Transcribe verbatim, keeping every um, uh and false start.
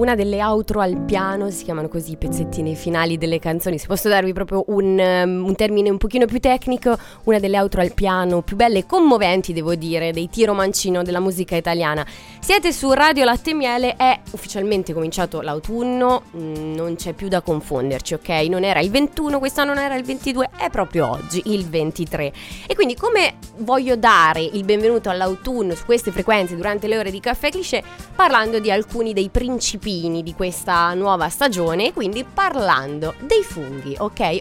una delle outro al piano, si chiamano così i pezzettini finali delle canzoni. Se posso darvi proprio un, um, un termine un pochino più tecnico, una delle outro al piano più belle e commoventi, devo dire, dei tiro mancino della musica italiana. Siete su Radio Latte e Miele, è ufficialmente cominciato l'autunno, mh, non c'è più da confonderci, ok? Non era il ventuno, quest'anno non era il ventidue, è proprio oggi, il ventitré. E quindi come voglio dare il benvenuto all'autunno su queste frequenze durante le ore di Caffè Cliché, parlando di alcuni dei principini di questa nuova stagione, e quindi parlando dei funghi, ok?